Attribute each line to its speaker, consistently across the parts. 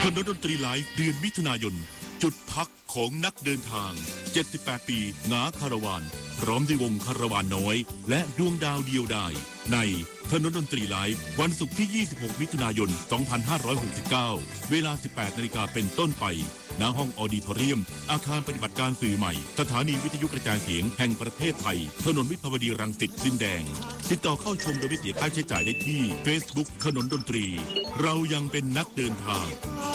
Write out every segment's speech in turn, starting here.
Speaker 1: คณะดนตรีไลฟ์เดือนมิถุนายนจุดพักของนักเดินทาง78ปีงาคาราวานพร้อมด้วยวงคาราวานน้อยและดวงดาวเดียวดายในคณะดนตรีไลฟ์วันศุกร์ที่26มิถุนายน2569เวลา 18 นาฬิกาเป็นต้นไปณห้องออดิทอเรียมอาคารปฏิบัติการสื่อใหม่สถานีวิทยุกระจายเสียงแห่งประเทศไทยถนนวิภาวดีรังสิตดินแดงติดต่อเข้าชมโดยไม่เสียค่าใช้จ่ายได้ที่ Facebook ขนนดนตรีเรายังเป็นนักเดินทาง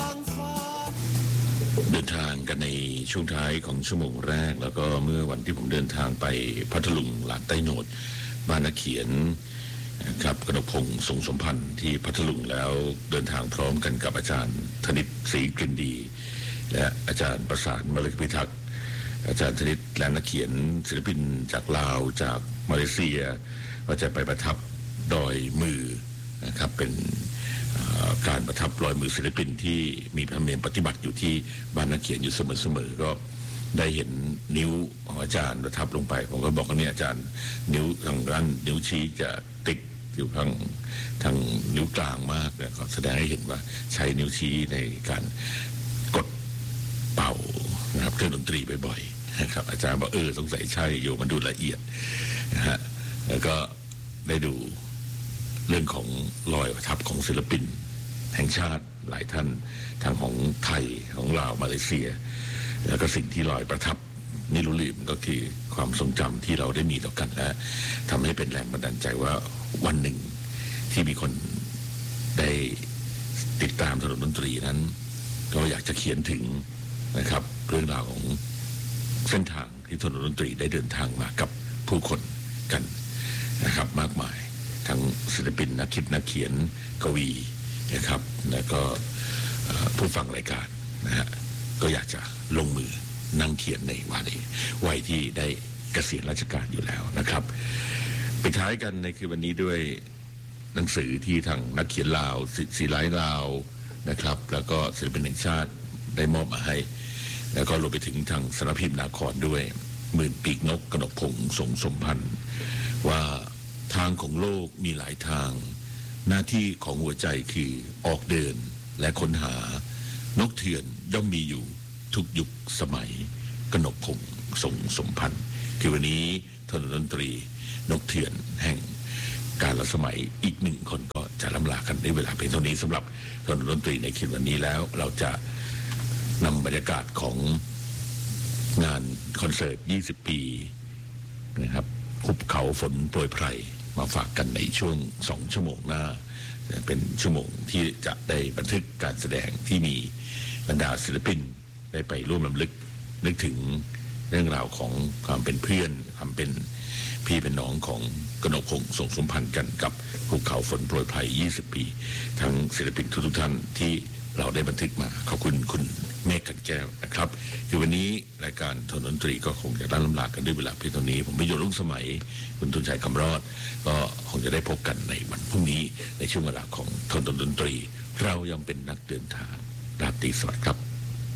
Speaker 2: เดินทางกันในช่วงท้ายของชั่วโมงแรกแล้วก็เมื่อวันที่ผมเดินทางไปพัทลุงหลานใต้โหนดบ้านนักเขียนครับกนกพงษ์สงสมพันธ์ที่พัทลุงแล้วเดินทางพร้อมกันกับอาจารย์ธนิตศรีกลิ่นดีและอาจารย์ประสานมฤคพิทักษ์อาจารย์ธนิตและนักเขียนศิลปินจากลาวจากมาเลเซียก็จะไปประทับดอยมือนะครับเป็นการประทับรอยมือศิลปินที่มีธรรมเนียมปฏิบัติอยู่ที่บ้านนักเขียนอยู่เสมอๆก็ได้เห็นนิ้วของอาจารย์ประทับลงไปผมก็บอกว่าเนี่ยอาจารย์นิ้วทางด้านนิ้วชี้จะติดอยู่ทางนิ้วกลางมากเนี่ยก็แสดงให้เห็นว่าใช้นิ้วชี้ในการกดเป่านะครับเครื่องดนตรีบ่อยๆนะครับอาจารย์บอกสงสัยใช่อยู่มันดูละเอียดนะฮะแล้วก็ได้ดูเรื่องของรอยประทับของศิลปินแห่งชาติหลายท่านทางของไทยของลาวมาเลเซียแล้วก็สิ่งที่รอยประทับไม่รู้ลืมก็คือความทรงจำที่เราได้มีต่อกันและทำให้เป็นแรงบันดาลใจว่าวันหนึ่งที่มีคนได้ติดตามถนนดนตรีนั้นก็อยากจะเขียนถึงนะครับเรื่องราวของเส้นทางที่ถนนดนตรีได้เดินทางมากับผู้คนกันนะครับมากมายทั้งศิลปินนักคิดนักเขียนกวีนะครับแล้วก็ผู้ฟังรายการนะฮะก็อยากจะลงมือนั่งเขียนในวัยที่ได้เกษียณราชการอยู่แล้วนะครับปิดท้ายกันในคืนวันนี้ด้วยหนังสือที่ทางนักเขียนลาวศิลป์ลาวนะครับแล้วก็ศิลปินแห่งชาติได้มอบมาให้แล้วก็รวมไปถึงทางสำนักพิมพ์นาครด้วยหมื่นปีกนกกนกพงษ์สงสมพันธ์ว่าทางของโลกมีหลายทางหน้าที่ของหัวใจคือออกเดินและค้นหานกเถื่อนย่อมมีอยู่ทุกยุคสมัยกนกพงษ์สงสมพันธ์คือวันนี้ถนนดนตรีนกเถื่อนแห่งการละสมัยอีกหนึ่งคนก็จะล่ำลากันในเวลาเพียงเท่านี้สำหรับถนนดนตรีในคืนวันนี้แล้วเราจะนำบรรยากาศของงานคอนเสิร์ต20 ปีนะครับหุบเขาฝนโปรยไพรมาฝากกันในช่วง2 ชั่วโมงหน้าเป็นชั่วโมงที่จะได้บันทึกการแสดงที่มีบรรดาศิลปินได้ไปร่วมรำลึกนึกถึงเรื่องราวของความเป็นเพื่อนความเป็นพี่เป็นน้องของกนกพงษ์สงสมพันธ์กันกับภูเขาฝนโปรยไพร20 ปีทั้งศิลปินทุกท่านที่เราได้บันทึกมาขอบคุณคุณเมฆกันแก้วนะครับคือวันนี้รายการถนนดนตรีก็คงจะล่ำลากันด้วยเวลาเพียงเท่านี้ผมประโยชน์รุ่งสมัยคุณทุนชัยคำรอดก็คงจะได้พบกันในวันพรุ่งนี้ในช่วงเวลาของถนนดนตรีเรายังเป็นนักเดินทางราตรีสวัสดิ์ครับ